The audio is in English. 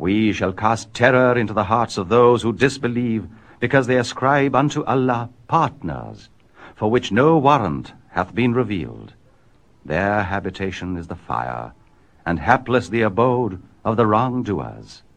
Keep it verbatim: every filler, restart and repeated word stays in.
We shall cast terror into the hearts of those who disbelieve, because they ascribe unto Allah partners, for which no warrant hath been revealed. Their habitation is the fire, and hapless the abode of the wrongdoers.